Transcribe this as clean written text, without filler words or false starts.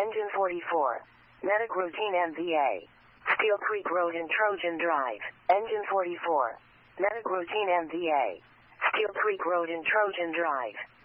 Engine 44. Medic routine MVA. Steel Creek Road and Trojan Drive. Engine 44. Medic routine MVA. Steel Creek Road and Trojan Drive.